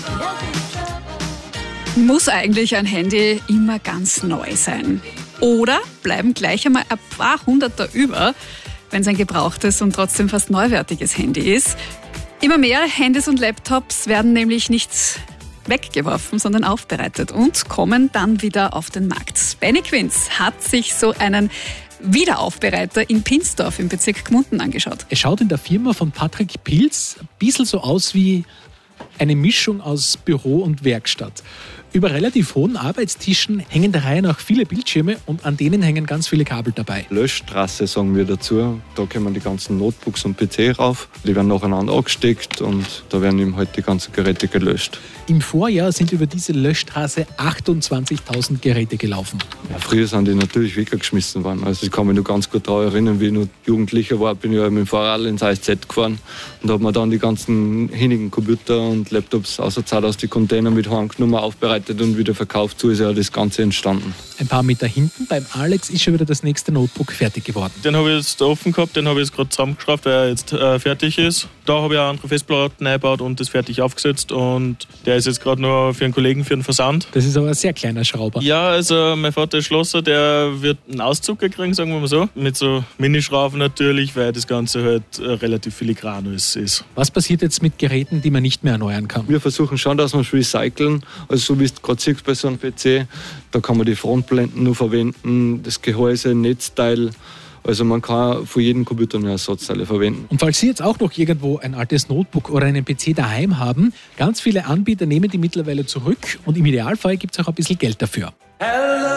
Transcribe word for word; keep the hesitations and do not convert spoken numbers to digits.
Muss eigentlich ein Handy immer ganz neu sein? Oder bleiben gleich einmal ein paar Hunderter über, wenn es ein gebrauchtes und trotzdem fast neuwertiges Handy ist? Immer mehr Handys und Laptops werden nämlich nicht weggeworfen, sondern aufbereitet und kommen dann wieder auf den Markt. Benny Quinz hat sich so einen Wiederaufbereiter in Pinsdorf im Bezirk Gmunden angeschaut. Es schaut in der Firma von Patrick Pilz ein bisschen so aus wie eine Mischung aus Büro und Werkstatt. Über relativ hohen Arbeitstischen hängen der Reihe nach viele Bildschirme und an denen hängen ganz viele Kabel dabei. Löschstraße sagen wir dazu. Da kommen die ganzen Notebooks und P C rauf. Die werden nacheinander angesteckt und da werden eben halt die ganzen Geräte gelöscht. Im Vorjahr sind über diese Löschstraße achtundzwanzigtausend Geräte gelaufen. Ja, früher sind die natürlich weggeschmissen worden. Also ich kann mich noch ganz gut daran erinnern, wie ich noch Jugendlicher war, bin ich ja mit dem Fahrrad ins A S Z gefahren und da hat man dann die ganzen hinnigen Computer und Laptops aus der Zeit aus die Container mit heimgenommen, aufbereitet und wieder verkauft. So ist ja das Ganze entstanden. Ein paar Meter hinten beim Alex ist schon wieder das nächste Notebook fertig geworden. Den habe ich jetzt offen gehabt, den habe ich jetzt gerade zusammengeschraubt, weil er jetzt äh, fertig ist. Da habe ich eine andere Festplatten eingebaut und das fertig aufgesetzt und der ist jetzt gerade nur für einen Kollegen für den Versand. Das ist aber ein sehr kleiner Schrauber. Ja, also mein Vater ist Schlosser, der wird einen Auszug kriegen, sagen wir mal so. Mit so Minischrauben natürlich, weil das Ganze halt äh, relativ filigran ist. Was passiert jetzt mit Geräten, die man nicht mehr erneuern kann? Wir versuchen schon, dass wir es recyceln. Also so wie es gerade siehst bei so einem P C, da kann man die Frontblenden nur verwenden, das Gehäuse, Netzteil. Also man kann von jedem Computer nur Ersatzteile verwenden. Und falls Sie jetzt auch noch irgendwo ein altes Notebook oder einen P C daheim haben, ganz viele Anbieter nehmen die mittlerweile zurück und im Idealfall gibt es auch ein bisschen Geld dafür. Hello.